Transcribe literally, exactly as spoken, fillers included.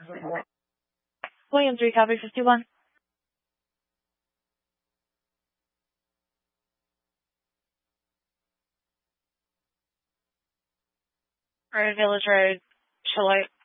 William three, copy fifty-one. Alright, Village Road, Charlotte.